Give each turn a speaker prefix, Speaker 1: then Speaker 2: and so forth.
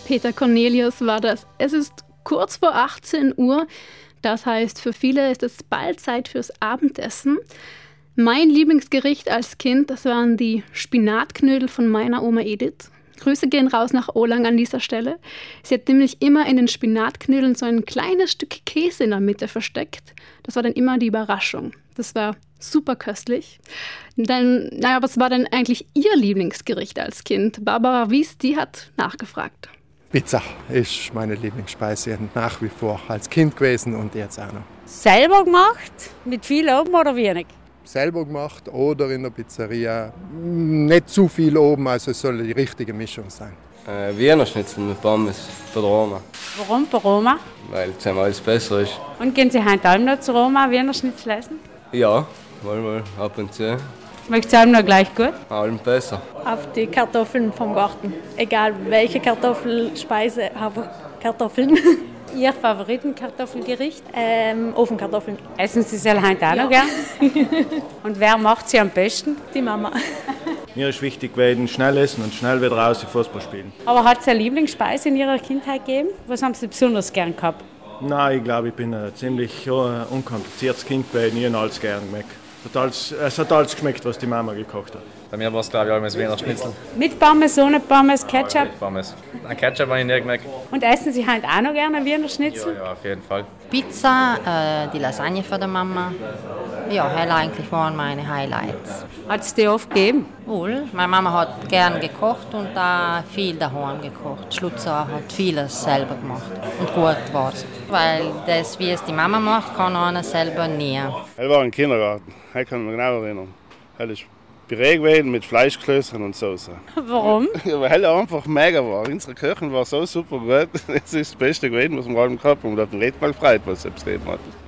Speaker 1: Peter Cornelius war das. Es ist kurz vor 18 Uhr. Das heißt, für viele ist es bald Zeit fürs Abendessen. Mein Lieblingsgericht als Kind, das waren die Spinatknödel von meiner Oma Edith. Grüße gehen raus nach Olang an dieser Stelle. Sie hat nämlich immer in den Spinatknödeln so ein kleines Stück Käse in der Mitte versteckt. Das war dann immer die Überraschung. Das war super köstlich. Was war denn eigentlich Ihr Lieblingsgericht als Kind? Barbara Wies, die hat nachgefragt.
Speaker 2: Pizza ist meine Lieblingsspeise nach wie vor als Kind gewesen und jetzt auch noch.
Speaker 3: Selber gemacht? Mit viel oben oder wenig?
Speaker 2: Selber gemacht oder in der Pizzeria. Nicht zu viel oben, also es soll die richtige Mischung sein.
Speaker 4: Wiener Schnitzel mit Pommes von der Oma.
Speaker 3: Warum bei Roma?
Speaker 4: Weil es alles besser ist.
Speaker 3: Und gehen Sie heute Abend noch zu Roma Wiener Schnitzel essen?
Speaker 4: Ja, mal ab und zu.
Speaker 3: Möchtest du noch gleich gut?
Speaker 4: Allem besser.
Speaker 5: Auf die Kartoffeln vom Garten. Egal welche Kartoffelspeise, aber Kartoffeln.
Speaker 3: Ihr Favoritenkartoffelgericht?
Speaker 5: Ofenkartoffeln.
Speaker 3: Essen Sie sie heute auch noch gern? Und wer macht sie am besten?
Speaker 5: Die Mama.
Speaker 6: Mir ist wichtig gewesen, schnell essen und schnell wieder raus in Fußball spielen.
Speaker 3: Aber hat es eine Lieblingsspeise in Ihrer Kindheit gegeben? Was haben Sie besonders gern gehabt?
Speaker 6: Nein, ich glaube, ich bin ein ziemlich unkompliziertes Kind gewesen. Ich habe alles gern gemerkt. Es hat alles geschmeckt, was die Mama gekocht hat.
Speaker 7: Bei mir war es, glaube ich, alles Wiener Schnitzel.
Speaker 3: Mit Pommes, ohne Pommes, Ketchup?
Speaker 7: Mit Pommes. Ein Ketchup habe ich nie gemerkt.
Speaker 3: Und essen Sie heute auch noch gerne Wiener Schnitzel?
Speaker 7: Ja, auf jeden Fall.
Speaker 8: Pizza, die Lasagne von der Mama. Ja, eigentlich waren meine Highlights.
Speaker 3: Hat es die oft gegeben?
Speaker 8: Wohl, meine Mama hat gern gekocht und viel daheim gekocht. Schlutzer hat vieles selber gemacht und gut war es. Weil das, wie es die Mama macht, kann einer selber nie.
Speaker 9: Er war im Kindergarten, ich kann mich genau erinnern. Er ist Püree gewesen mit Fleischklößchen und Soße.
Speaker 3: Warum?
Speaker 9: Ja, weil er einfach mega war. Unsere Küche war so super gut. Das ist das Beste gewesen, was wir allem gehabt haben. Und hat ihn nicht mal gefreut, was er gegeben hat.